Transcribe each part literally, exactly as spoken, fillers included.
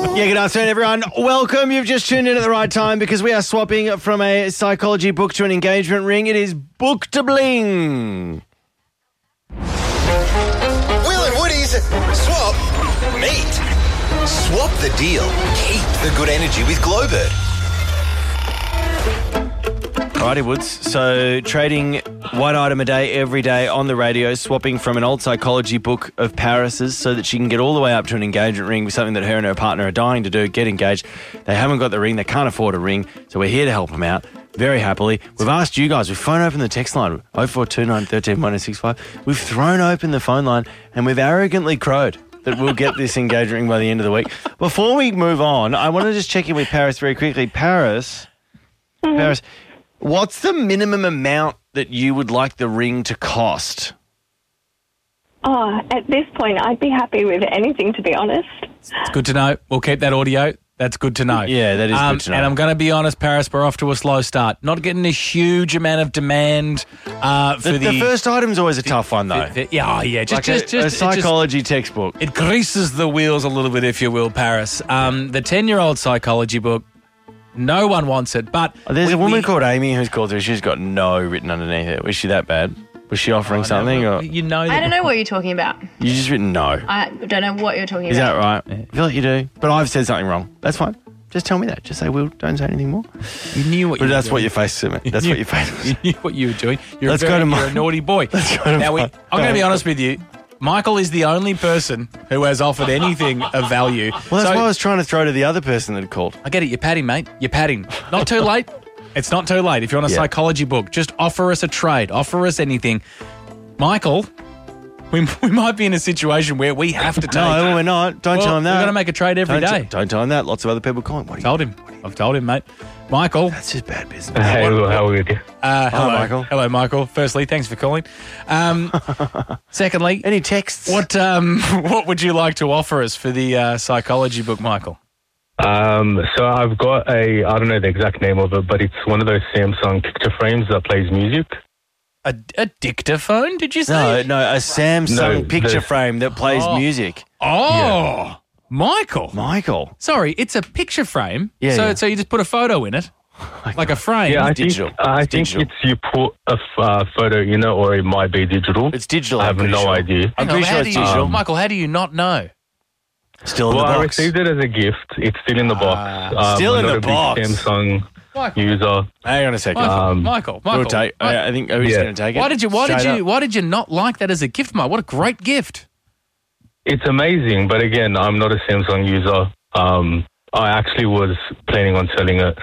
Yeah, good afternoon, everyone. Welcome. You've just tuned in at the right time because we are swapping from a psychology book to an engagement ring. It is Book to Bling. Will and Woody's Swap Meet. Swap the deal. Keep the good energy with Glowbird. Alrighty, Woods. So trading one item a day every day on the radio, swapping from an old psychology book of Paris's so that she can get all the way up to an engagement ring with something that her and her partner are dying to do, get engaged. They haven't got the ring. They can't afford a ring. So we're here to help them out very happily. We've asked you guys. We've thrown open the text line, oh four two nine, one three, one oh six five. We've thrown open the phone line and we've arrogantly crowed that we'll get this engagement ring by the end of the week. Before we move on, I want to just check in with Paris very quickly. Paris, mm-hmm. Paris, what's the minimum amount that you would like the ring to cost? Oh, at this point, I'd be happy with anything, to be honest. It's good to know. We'll keep that audio. That's good to know. Yeah, that is um, good to know. And I'm going to be honest, Paris, we're off to a slow start. Not getting a huge amount of demand uh, for the, the... The first item's always a tough one, though. The, the, yeah, oh, yeah. Just, like just, a, just, a psychology it just, textbook. It greases the wheels a little bit, if you will, Paris. Um, the ten-year-old psychology book, no one wants it, but... There's we, a woman we, called Amy who's called through. She's got no written underneath it. Was she that bad? Was she offering oh, something? No, or you know that I don't know what you're talking about. You just written no. I don't know what you're talking Is about. that right? Yeah. I feel like you do. But I've said something wrong. That's fine. Just tell me that. Just say, Will, don't say anything more. You knew what but you were that's doing. what your face said, mate. That's you, what your face was. You knew what you were doing. You're, Let's a, very, go to you're my, a naughty boy. Let's go to now, we, my, I'm going to be honest with you. Michael is the only person who has offered anything of value. Well, that's so, why I was trying to throw to the other person that had called. I get it. You're padding, mate. You're padding. Not too late. It's not too late. If you're on a yeah. psychology book, just offer us a trade. Offer us anything. Michael, we, we might be in a situation where we have to take... No, we're not. Don't well, tell him that. We're going to make a trade every don't day. T- don't tell him that. Lots of other people calling. What I've told him. I've told him, mate. Michael. That's just bad business. Hey, what, how are you? Uh, hello, Hi, Michael. Hello, Michael. Firstly, thanks for calling. Um, secondly... Any texts? What um, what would you like to offer us for the uh, psychology book, Michael? Um, so I've got a, I don't know the exact name of it, but it's one of those Samsung picture frames that plays music. A, a dictaphone, did you say? No, no, a Samsung No, picture the- frame that plays Oh. music. Oh, Yeah. Michael. Michael. Sorry, it's a picture frame. Yeah, So yeah. so you just put a photo in it, like a frame. Yeah, I digital. think, I It's think digital. it's you put a f- uh, photo in it, or it might be digital. It's digital. I I'm have pretty no sure. idea. I'm Hang on, pretty how sure do it's you, digital. Michael, how do you not know? Still in Well, the I box. received it as a gift. It's still in the box. Um, Still I'm in not the a big box. Samsung Michael, user. Hang on a second. Michael, Um, Michael, Michael. We'll take, Mike- I, I think, are we just Yeah. going to take it? why did you? Why did Straight you? up. Why did you not like that as a gift, Mike? What a great gift! It's amazing, but again, I'm not a Samsung user. Um, I actually was planning on selling it.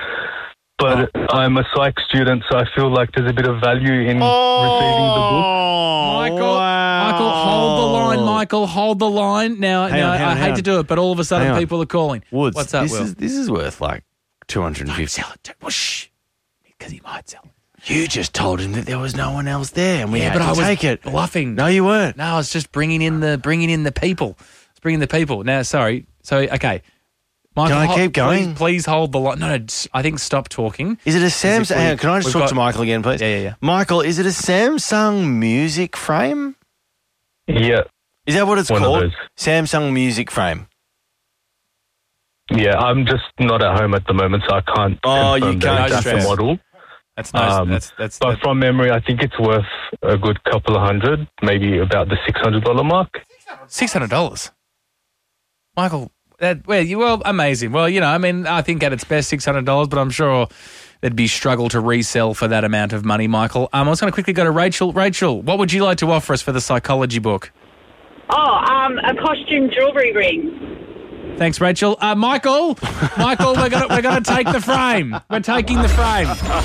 But I'm a psych student, so I feel like there's a bit of value in receiving the book. Oh, Michael, wow. Michael, hold the line, Michael, hold the line. Now, Hang now on, hang I on, hate hang to on. do it, but all of a sudden Hang on. people are calling. Woods, What's up, this Will? Is, this is worth like two hundred fifty. Sell it. Well, shh, because he might sell it. You just told him that there was no one else there, and we Yeah, had but to I was take it. bluffing. No, you weren't. No, I was just bringing in the bringing in the people. It's bringing the people. Now, sorry. So, okay. Michael, Can I hold- keep going? Please, please hold the line. No, no. s- I think stop talking. Is it a if Samsung? we- Hang on, can I just we've talk got- to Michael again, please? Yeah, yeah, yeah. Michael, is it a Samsung music frame? Yeah, Is that what it's One of called? those. Samsung music frame. yeah. I'm just not at home at the moment, so I can't Oh, you confirm can't that that's stress. the model. That's nice. Um, that's that's. But that's from memory, I think it's worth a good couple of hundred, maybe about the six hundred dollar mark. Six hundred dollars. Michael, that well, you well, amazing. Well, you know, I mean, I think at its best, six hundred dollars, but I'm sure there'd be struggle to resell for that amount of money, Michael. Um, I was going to quickly go to Rachel. Rachel, what would you like to offer us for the psychology book? Oh, um, a costume jewellery ring. Thanks, Rachel. Uh, Michael, Michael, we're gonna we're gonna take the frame. We're taking the frame.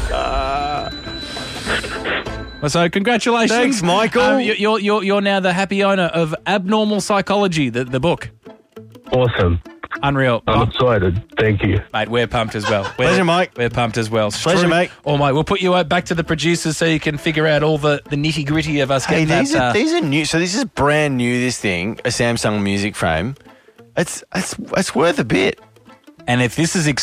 Well, so congratulations, Thanks, Michael. Um, you- you're you're you're now the happy owner of Abnormal Psychology, the the book. Awesome. Unreal. I'm excited. Thank you. Mate, we're pumped as well. We're, Pleasure, mate. We're pumped as well. Pleasure, True. mate. Oh, mate, we'll put you uh, back to the producers so you can figure out all the, the nitty gritty of us Hey, getting these that. are uh, these are new. So this is brand new. This thing, a Samsung music frame. It's it's it's worth a bit. and if this is